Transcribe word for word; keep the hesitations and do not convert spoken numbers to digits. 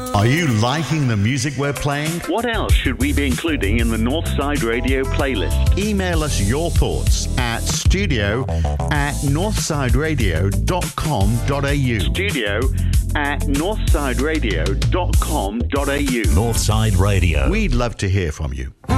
Are you liking the music we're playing? What else should we be including in the Northside Radio playlist? Email us your thoughts at studio at northsideradio dot com dot a u. Studio at northsideradio dot com dot a u. Northside Radio. We'd love to hear from you.